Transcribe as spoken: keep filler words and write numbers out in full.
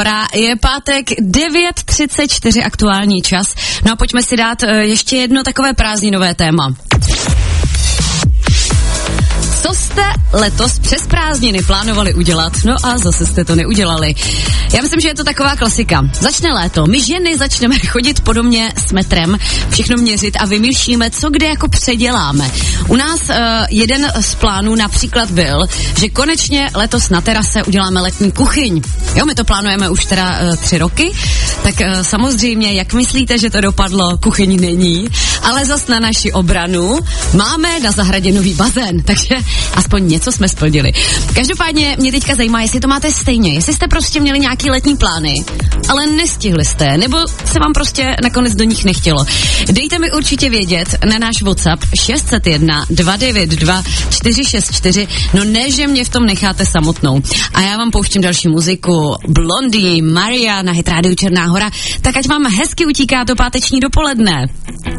Je pátek devět třicet čtyři aktuální čas. No a pojďme si dát ještě jedno takové prázdninové téma. Co jste letos přes prázdniny plánovali udělat? No a zase jste to neudělali. Já myslím, že je to taková klasika. Začne léto, my ženy začneme chodit po domě s metrem, všechno měřit a vymýšlíme, co kde jako předěláme. U nás uh, jeden z plánů například byl, že konečně letos na terase uděláme letní kuchyň. Jo, my to plánujeme už teda uh, tři roky, tak uh, samozřejmě, jak myslíte, že to dopadlo, kuchyň není, ale zas na naši obranu máme na zahradě nový bazén, takže aspoň něco jsme splnili. Každopádně mě teďka zajímá, jestli to máte stejně, jestli jste prostě měli nějaký letní plány, ale nestihli jste, nebo se vám prostě nakonec do nich nechtělo. Dejte mi určitě vědět na náš WhatsApp šest set jedna dva devět dva čtyři šest čtyři, no ne, že mě v tom necháte samotnou. A já vám pouštím další muziku, Blondie, Maria na Hit Radio Černá Hora, tak ať vám hezky utíká to páteční dopoledne.